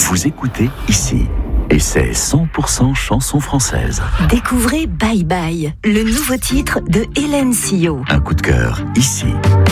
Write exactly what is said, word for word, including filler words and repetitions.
Vous écoutez ici. Et c'est cent pour cent chanson française. Découvrez Bye Bye, le nouveau titre de Hélène Sio. Un coup de cœur ici.